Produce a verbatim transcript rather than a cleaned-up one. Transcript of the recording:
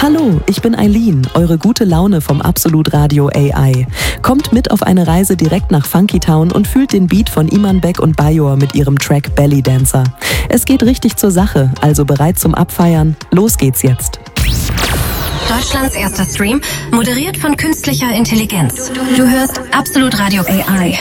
Hallo, ich bin Eileen, eure gute Laune vom Absolut Radio A I. Kommt mit auf eine Reise direkt nach Funky Town und fühlt den Beat von Iman Beck und Bayor mit ihrem Track Belly Dancer. Es geht richtig zur Sache, also bereit zum Abfeiern? Los geht's jetzt. Deutschlands erster Stream, moderiert von künstlicher Intelligenz. Du hörst Absolut Radio A I.